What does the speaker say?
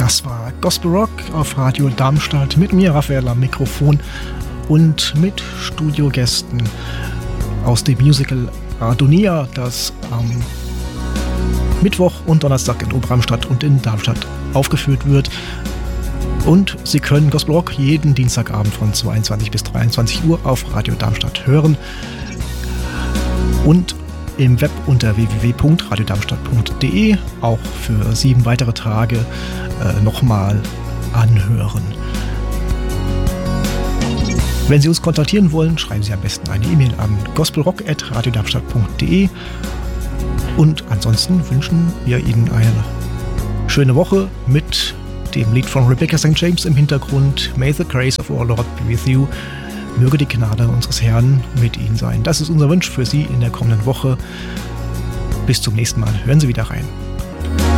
Das war Gospel Rock auf Radio Darmstadt mit mir, Raphael, am Mikrofon und mit Studiogästen aus dem Musical Adonia, das am Mittwoch und Donnerstag in Oberramstadt und in Darmstadt aufgeführt wird. Und Sie können Gospel Rock jeden Dienstagabend von 22 bis 23 Uhr auf Radio Darmstadt hören und im Web unter www.radiodarmstadt.de auch für 7 weitere Tage nochmal anhören. Wenn Sie uns kontaktieren wollen, schreiben Sie am besten eine E-Mail an gospelrock@radiodarmstadt.de und ansonsten wünschen wir Ihnen eine schöne Woche mit dem Lied von Rebecca St. James im Hintergrund. May the grace of our Lord be with you. Möge die Gnade unseres Herrn mit Ihnen sein. Das ist unser Wunsch für Sie in der kommenden Woche. Bis zum nächsten Mal. Hören Sie wieder rein.